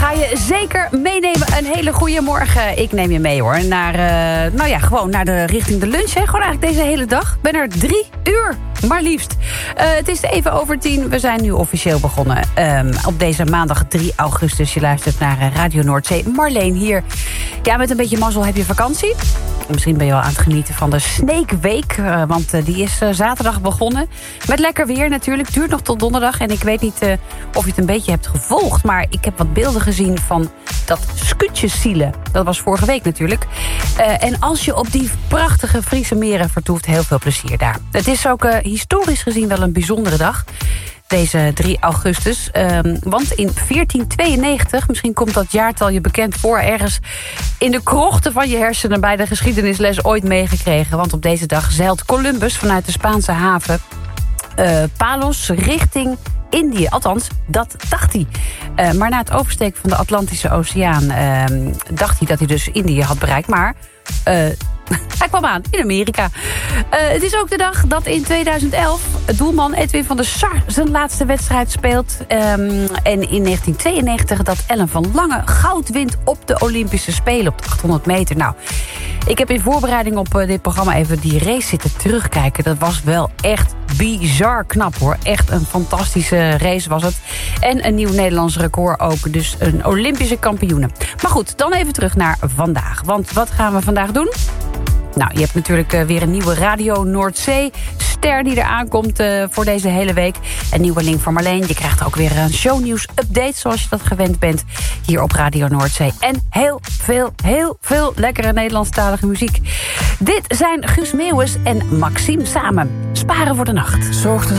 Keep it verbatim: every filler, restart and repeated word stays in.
ga je zeker meenemen. Een hele goede morgen. Ik neem je mee hoor. Naar, uh, nou ja, gewoon naar de richting de lunch. Hè. Gewoon eigenlijk deze hele dag. Ik ben er drie uur. Maar liefst. Uh, het is even over tien. We zijn nu officieel begonnen. Um, op deze maandag drie augustus. Je luistert naar uh, Radio Noordzee. Marleen hier. Ja, met een beetje mazzel heb je vakantie. Misschien ben je wel aan het genieten van de Snake Week. Uh, want uh, die is uh, zaterdag begonnen. Met lekker weer natuurlijk. Duurt nog tot donderdag. En ik weet niet uh, of je het een beetje hebt gevolgd. Maar ik heb wat beelden gezien van dat Skutjeszielen. Dat was vorige week natuurlijk. Uh, en als je op die prachtige Friese meren vertoeft, heel veel plezier daar. Het is ook uh, historisch gezien wel een bijzondere dag. Deze drie augustus. Um, want in veertien tweeënnegentig, misschien komt dat jaartal je bekend voor, ergens in de krochten van je hersenen bij de geschiedenisles ooit meegekregen. Want op deze dag zeilt Columbus vanuit de Spaanse haven uh, Palos richting Indië. Althans, dat dacht hij. Uh, maar na het oversteken van de Atlantische Oceaan uh, dacht hij dat hij dus Indië had bereikt. Maar Uh, hij kwam aan in Amerika. Uh, het is ook de dag dat in tweeduizend elf doelman Edwin van der Sar zijn laatste wedstrijd speelt. Um, en in negentien tweeënnegentig dat Ellen van Lange goud wint op de Olympische Spelen op de achthonderd meter. Nou, ik heb in voorbereiding op uh, dit programma even die race zitten terugkijken. Dat was wel echt bizar knap hoor. Echt een fantastische race was het. En een nieuw Nederlands record ook. Dus een Olympische kampioene. Maar goed, dan even terug naar vandaag. Want wat gaan we vandaag doen? Nou, je hebt natuurlijk uh, weer een nieuwe Radio Noordzee-ster die er aankomt uh, voor deze hele week. Een nieuwe link van Marleen. Je krijgt ook weer een shownieuws-update zoals je dat gewend bent hier op Radio Noordzee. En heel veel, heel veel lekkere Nederlandstalige muziek. Dit zijn Guus Meeuwis en Maxime samen. Sparen voor de nacht. Zorgde